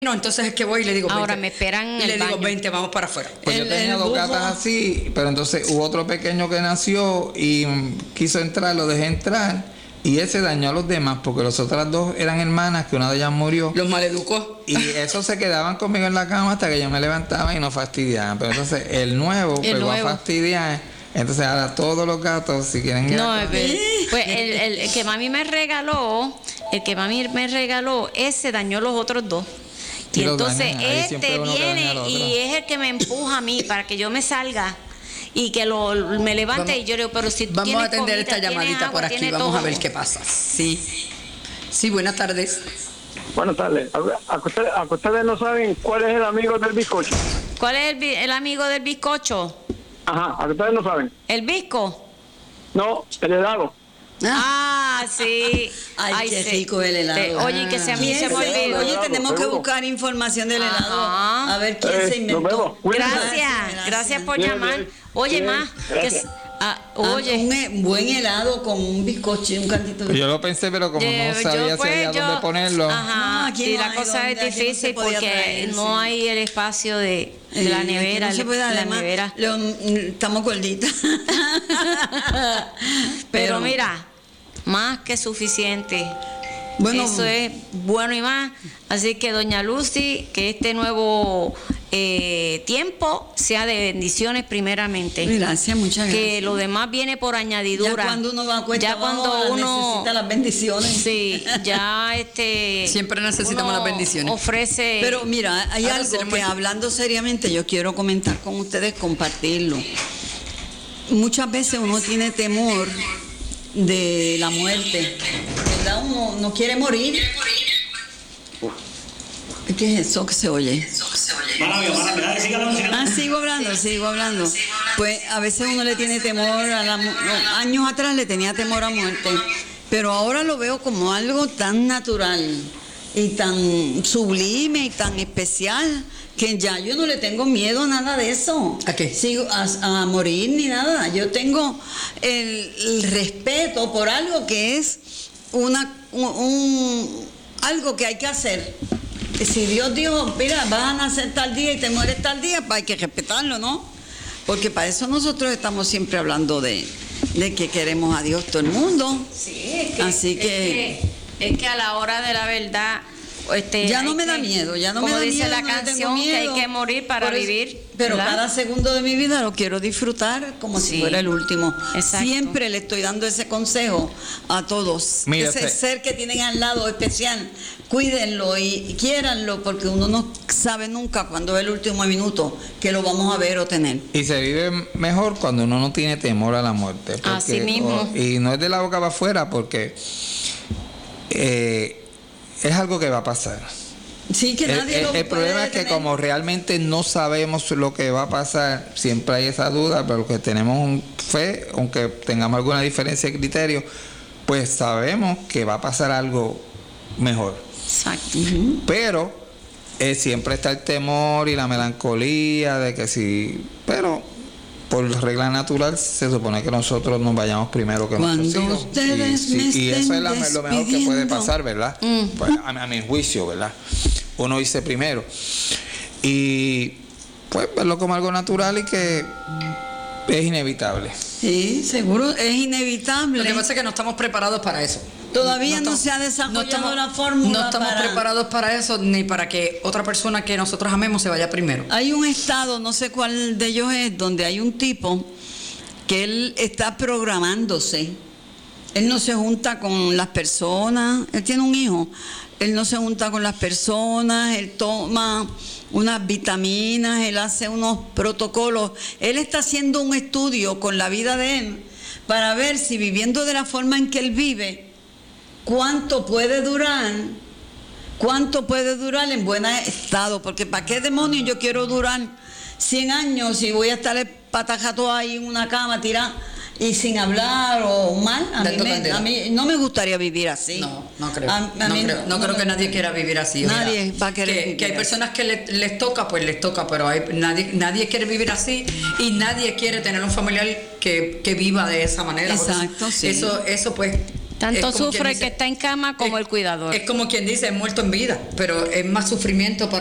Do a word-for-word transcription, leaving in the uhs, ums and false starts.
No, entonces es que voy y le digo, ahora vente. me esperan en y le el digo, baño. vente, vamos para afuera. Pues el, yo tenía dos gatas así, pero entonces hubo otro pequeño que nació y mm, quiso entrar, lo dejé entrar y ese dañó a los demás porque las otras dos eran hermanas, que una de ellas murió. Los maleducó. Y esos se quedaban conmigo en la cama hasta que yo me levantaba y no fastidiaban. Pero entonces el nuevo El pegó nuevo. a fastidiar. Entonces ahora todos los gatos, si quieren No, gatos, pues, pues el, el- el que mami me regaló, el que mami me regaló, ese dañó los otros dos. Y Y los entonces dañan, ahí este siempre uno que viene daña al otro. y es el que me empuja a mí para que yo me salga y que lo, me levante. Vamos- y yo le digo, pero si tú Vamos tienes a atender comida, esta tienes llamadita agua, por aquí, tienes vamos a todo. ver qué pasa. Sí. Sí, buenas tardes. Buenas tardes. A, a que ustedes, a que ustedes no saben cuál es el amigo del bizcocho. ¿Cuál es el, bi- el amigo del bizcocho? Ajá, a que ustedes no saben. ¿El bizco? No, el helado. Ah, sí. Ay, qué sí. rico el helado. Te- oye, que se a mí ¿Quién se me se- olvidó. Oye, tenemos que Seguro. buscar información del helado. Ajá. A ver quién Eh, se inventó. nos vemos. Cuídense. Gracias, gracias por Bien, llamar. bien, Oye, bien, más, que, gracias. ah, Ah, oye, un he- buen helado con un bizcocho y un cantito Pues de... yo lo pensé, pero como eh, no sabía yo, si pues, había yo- dónde ponerlo. Ajá, No, aquí sí, no la hay cosa dónde, es aquí no se difícil podía porque traer, no sí. hay el espacio de, de la Eh, nevera. que no se puede, la además, nevera. lo- mm, estamos gorditas. Pero mira, más que suficiente. Bueno, Eso es bueno y más. Así que doña Lucy, que este nuevo eh, tiempo sea de bendiciones primeramente. Gracias, muchas gracias. Que lo demás viene por añadidura. Ya cuando uno va a cuesta Ya cuando abajo, uno necesita las bendiciones. Sí, ya este Siempre necesitamos uno las bendiciones. Ofrece. Pero mira, hay Ahora algo tenemos que el- hablando seriamente yo quiero comentar con ustedes, compartirlo. Muchas veces uno tiene temor de la muerte, ¿verdad? Uno no quiere morir. ¿Qué es eso que se oye? Mala mía, mala mía, dale, sígalo, sígalo. Ah, sigo hablando, sigo hablando. Pues a veces uno le tiene temor a la mu- no, años atrás le tenía temor a muerte, pero ahora lo veo como algo tan natural y tan sublime y tan especial que ya yo no le tengo miedo a nada de eso. ¿A qué? Sigo a, a morir ni nada. Yo tengo el, el respeto por algo que es una un, un- algo que hay que hacer. Si Dios dijo, mira, vas a nacer tal día y te mueres tal día, pues hay que respetarlo, ¿no? Porque para eso nosotros estamos siempre hablando de, de que queremos a Dios todo el mundo. Sí, es que, Así es que- que, es que a la hora de la verdad, este, Ya no hay me da que- miedo, ya no me como da dice miedo. la no le tengo canción, que hay miedo. que morir para Por eso- vivir. Pero ¿verdad? cada segundo de mi vida lo quiero disfrutar como Sí. si fuera el último. Exacto. Siempre le estoy dando ese consejo a todos. Mira, ese Fe- ser que tienen al lado especial, cuídenlo y, y quiéranlo, porque uno no sabe nunca cuándo es el último minuto que lo vamos a ver o tener. Y se vive mejor cuando uno no tiene temor a la muerte. porque- Así mismo. o- y no es de la boca para afuera porque eh, es algo que va a pasar. Sí, que El, nadie el- lo el puede problema es que detener. como realmente no sabemos lo que va a pasar, siempre hay esa duda, pero que tenemos un fe, aunque tengamos alguna diferencia de criterio, pues sabemos que va a pasar algo mejor. Exacto. Pero eh, siempre está el temor y la melancolía de que si, pero por regla natural se supone que nosotros nos vayamos primero que Cuando nuestros hijos. ustedes y, me sí, y eso es la- estén lo mejor que puede despidiendo. pasar, ¿verdad? Pues, a, a mi juicio, ¿verdad? Uno dice primero. Y pues verlo como algo natural y que es inevitable. Sí, seguro, es inevitable. Lo que pasa es que no estamos preparados para eso. Todavía no estamos- se ha desarrollado estamos- la fórmula No estamos para- preparados para eso, ni para que otra persona que nosotros amemos se vaya primero. Hay un estado, no sé cuál de ellos es, donde hay un tipo que él está programándose. Él no se junta con las personas, él tiene un hijo, él no se junta con las personas, él toma unas vitaminas, él hace unos protocolos, él está haciendo un estudio con la vida de él para ver si viviendo de la forma en que él vive, cuánto puede durar, cuánto puede durar en buen estado, porque ¿para qué demonios yo quiero durar cien años y voy a estar patajato ahí en una cama tirada y sin hablar o mal? A mí, Dando me- candela. a mí no me gustaría vivir así. No, no creo. A- a no mí creo, no creo me- que nadie quiera vivir así. oiga. Nadie va a querer que, vivir que hay así. personas que le- les toca, pues les toca, pero hay, nadie, nadie quiere vivir así y nadie quiere tener un familiar que, que viva de esa manera. Por eso- Exacto, sí. Eso, eso pues Tanto es como sufre quien el que está en cama como es- el cuidador. Es como quien dice, es muerto en vida, pero es más sufrimiento para